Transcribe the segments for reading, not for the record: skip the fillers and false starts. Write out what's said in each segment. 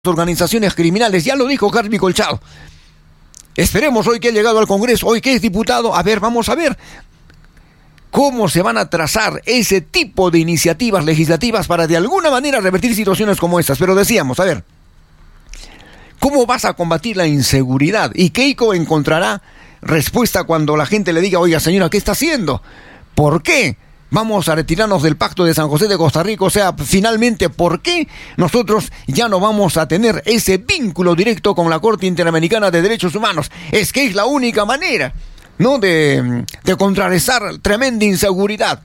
organizaciones criminales. Ya lo dijo Harvey Colchado. Esperemos hoy que ha llegado al Congreso, hoy que es diputado. A ver, vamos a ver cómo se van a trazar ese tipo de iniciativas legislativas para de alguna manera revertir situaciones como estas. Pero decíamos, a ver, ¿cómo vas a combatir la inseguridad? Y Keiko encontrará respuesta cuando la gente le diga, oiga señora, ¿qué está haciendo? ¿Por qué vamos a retirarnos del Pacto de San José de Costa Rica? O sea, finalmente, ¿por qué nosotros ya no vamos a tener ese vínculo directo con la Corte Interamericana de Derechos Humanos? Es que es la única manera, ¿no?, de contrarrestar tremenda inseguridad.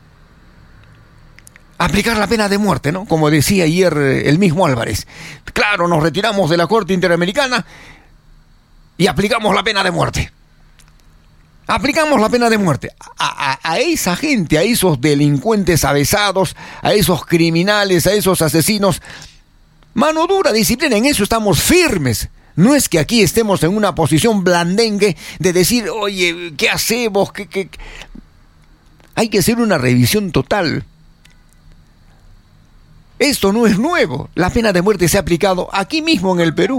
Aplicar la pena de muerte, ¿no? Como decía ayer el mismo Álvarez. Claro, nos retiramos de la Corte Interamericana y aplicamos la pena de muerte. Aplicamos la pena de muerte a esa gente, a esos delincuentes avesados, a esos criminales, a esos asesinos. Mano dura, disciplina, en eso estamos firmes. No es que aquí estemos en una posición blandengue de decir, oye, ¿qué hacemos? ¿Qué? Hay que hacer una revisión total. Esto no es nuevo. La pena de muerte se ha aplicado aquí mismo en el Perú.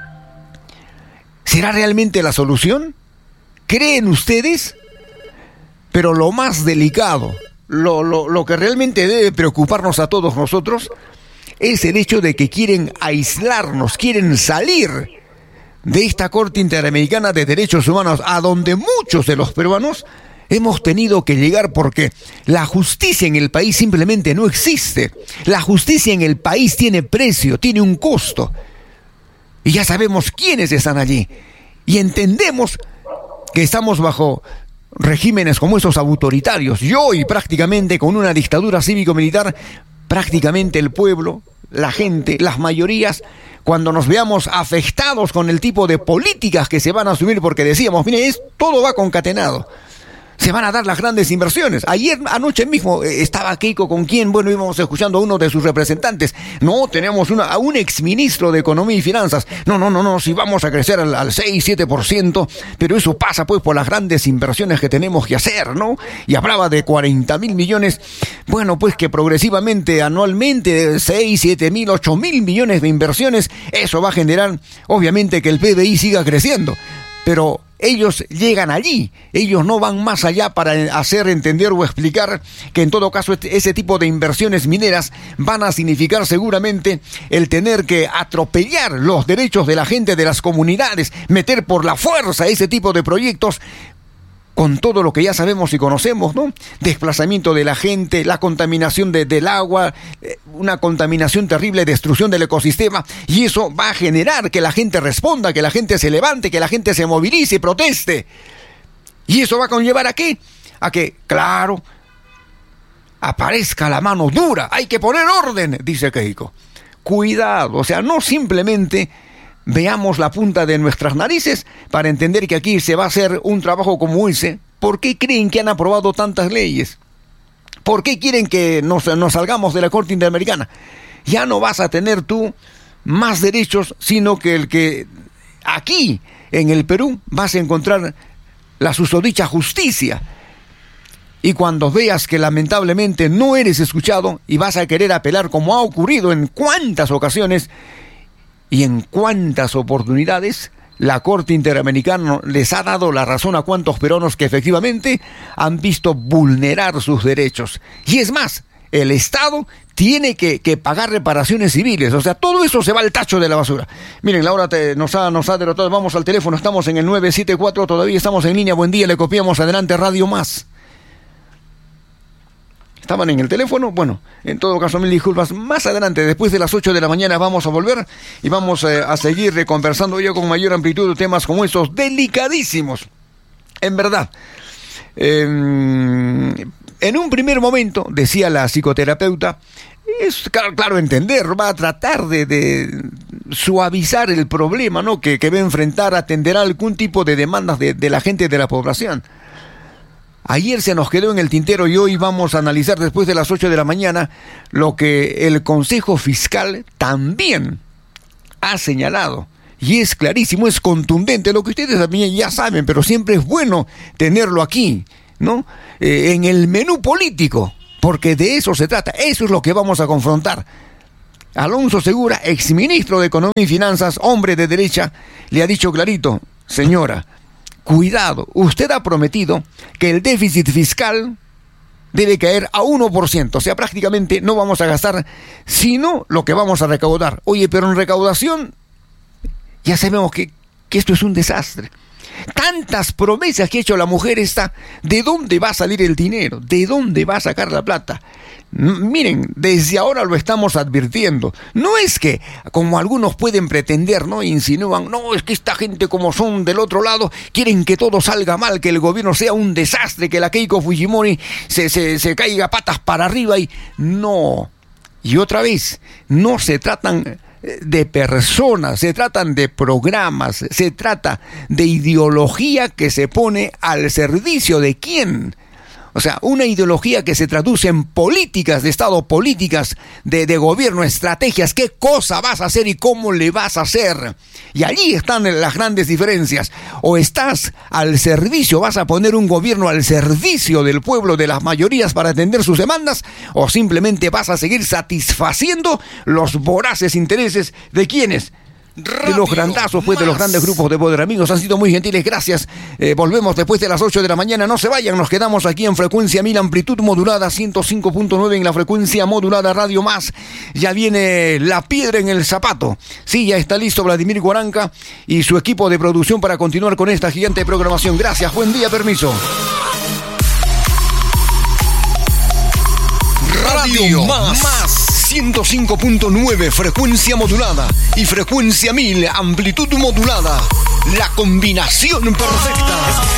¿Será realmente la solución? ¿Creen ustedes? Pero lo más delicado, lo que realmente debe preocuparnos a todos nosotros, es el hecho de que quieren aislarnos, quieren salir de esta Corte Interamericana de Derechos Humanos, a donde muchos de los peruanos hemos tenido que llegar porque la justicia en el país simplemente no existe. La justicia en el país tiene precio, tiene un costo. Y ya sabemos quiénes están allí. Y entendemos que estamos bajo regímenes como esos autoritarios. Y hoy prácticamente con una dictadura cívico-militar, prácticamente el pueblo, la gente, las mayorías, cuando nos veamos afectados con el tipo de políticas que se van a asumir, porque decíamos, mire, todo va concatenado. Se van a dar las grandes inversiones. Ayer, anoche mismo, estaba Keiko con quien, bueno, íbamos escuchando a uno de sus representantes. No, tenemos a un exministro de Economía y Finanzas. No, si vamos a crecer al 6-7%, pero eso pasa pues por las grandes inversiones que tenemos que hacer, ¿no? Y hablaba de 40.000 millones. Bueno, pues que progresivamente, anualmente, 6.000, 7.000, 8.000 millones de inversiones, eso va a generar, obviamente, que el PBI siga creciendo. Pero ellos llegan allí, ellos no van más allá para hacer entender o explicar que en todo caso ese tipo de inversiones mineras van a significar seguramente el tener que atropellar los derechos de la gente, de las comunidades, meter por la fuerza ese tipo de proyectos, con todo lo que ya sabemos y conocemos, ¿no? Desplazamiento de la gente, la contaminación del agua, una contaminación terrible, destrucción del ecosistema, y eso va a generar que la gente responda, que la gente se levante, que la gente se movilice y proteste. ¿Y eso va a conllevar a qué? A que, claro, aparezca la mano dura. Hay que poner orden, dice Keiko. Cuidado, o sea, no simplemente veamos la punta de nuestras narices para entender que aquí se va a hacer un trabajo como ese. ¿Por qué creen que han aprobado tantas leyes? ¿Por qué quieren que nos salgamos de la Corte Interamericana? Ya no vas a tener tú más derechos, sino que el que aquí, en el Perú, vas a encontrar la susodicha justicia. Y cuando veas que lamentablemente no eres escuchado y vas a querer apelar, como ha ocurrido en cuántas ocasiones, y en cuántas oportunidades la Corte Interamericana les ha dado la razón a cuantos peruanos que efectivamente han visto vulnerar sus derechos. Y es más, el Estado tiene que pagar reparaciones civiles. O sea, todo eso se va al tacho de la basura. Miren, la hora nos ha derrotado. Vamos al teléfono, estamos en el 974, todavía estamos en línea. Buen día, le copiamos. Adelante, Radio Más. ¿Estaban en el teléfono? Bueno, en todo caso, mil disculpas. Más adelante, después de las 8 de la mañana, vamos a volver y vamos a seguir conversando yo con mayor amplitud de temas como estos delicadísimos. En verdad, en un primer momento, decía la psicoterapeuta, es claro entender, va a tratar de suavizar el problema, ¿no?, que va a enfrentar, atenderá algún tipo de demandas de la gente, de la población. Ayer se nos quedó en el tintero y hoy vamos a analizar después de las 8 de la mañana lo que el Consejo Fiscal también ha señalado. Y es clarísimo, es contundente, lo que ustedes también ya saben, pero siempre es bueno tenerlo aquí, ¿no? En el menú político, porque de eso se trata, eso es lo que vamos a confrontar. Alonso Segura, exministro de Economía y Finanzas, hombre de derecha, le ha dicho clarito: señora, cuidado, usted ha prometido que el déficit fiscal debe caer a 1%, o sea, prácticamente no vamos a gastar sino lo que vamos a recaudar. Oye, pero en recaudación ya sabemos que esto es un desastre. Tantas promesas que ha hecho la mujer esta, ¿de dónde va a salir el dinero? ¿De dónde va a sacar la plata? Miren, desde ahora lo estamos advirtiendo. No es que, como algunos pueden pretender, ¿no? Insinúan, no, es que esta gente, como son del otro lado, quieren que todo salga mal, que el gobierno sea un desastre, que la Keiko Fujimori se caiga patas para arriba y... No. Y otra vez, no se tratan de personas, se tratan de programas, se trata de ideología que se pone al servicio de ¿quién? O sea, una ideología que se traduce en políticas de Estado, políticas de gobierno, estrategias, qué cosa vas a hacer y cómo le vas a hacer. Y allí están las grandes diferencias. O estás al servicio, vas a poner un gobierno al servicio del pueblo, de las mayorías para atender sus demandas, o simplemente vas a seguir satisfaciendo los voraces intereses de quienes... de los grandazos, pues, de los grandes grupos de poder. Amigos, han sido muy gentiles, gracias. Volvemos después de las 8 de la mañana. No se vayan, nos quedamos aquí en frecuencia 1000, amplitud modulada 105.9 en la frecuencia modulada Radio Más. Ya viene la piedra en el zapato. Sí, ya está listo Vladimir Guaranca y su equipo de producción para continuar con esta gigante programación. Gracias, buen día, permiso. Radio Más 105.9 frecuencia modulada y frecuencia 1000 amplitud modulada. La combinación perfecta.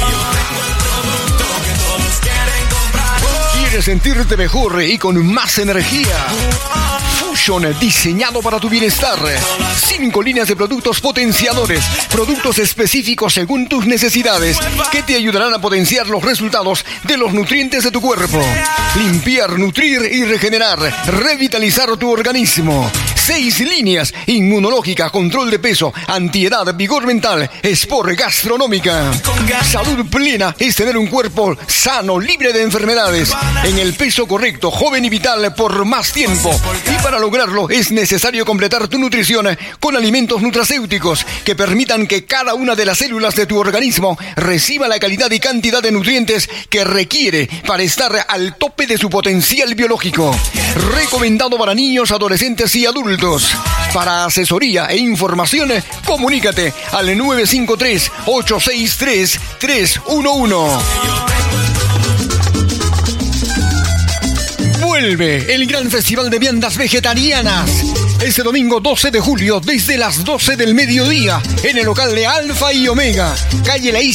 ¿Quieres sentirte mejor y con más energía? Fusion, diseñado para tu bienestar. 5 líneas de productos potenciadores, productos específicos según tus necesidades, que te ayudarán a potenciar los resultados de los nutrientes de tu cuerpo. Limpiar, nutrir y regenerar, revitalizar tu organismo. 6 líneas: inmunológica, control de peso, antiedad, vigor mental, sport, gastronómica. Salud plena es tener un cuerpo sano, libre de enfermedades, en el peso correcto, joven y vital por más tiempo. Y para lograrlo es necesario completar tu nutrición con alimentos nutracéuticos que permitan que cada una de las células de tu organismo reciba la calidad y cantidad de nutrientes que requiere para estar al tope de su potencial biológico. Recomendado para niños, adolescentes y adultos. Para asesoría e información, comunícate al 953-863-311. Vuelve el gran festival de viandas vegetarianas. Este domingo 12 de julio, desde las 12 del mediodía, en el local de Alfa y Omega, calle La Isla.